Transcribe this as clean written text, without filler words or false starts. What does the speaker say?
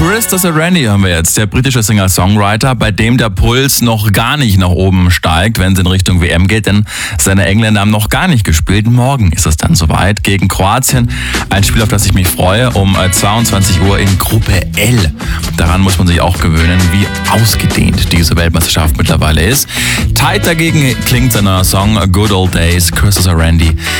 Christopher Randy haben wir jetzt, der britische Singer-Songwriter, bei dem der Puls noch gar nicht nach oben steigt, wenn es in Richtung WM geht, denn seine Engländer haben noch gar nicht gespielt. Morgen ist es dann soweit gegen Kroatien. Ein Spiel, auf das ich mich freue, um 22 Uhr in Gruppe L. Daran muss man sich auch gewöhnen, wie ausgedehnt diese Weltmeisterschaft mittlerweile ist. Tight dagegen klingt sein neuer Song Good Old Days, Christopher Randy.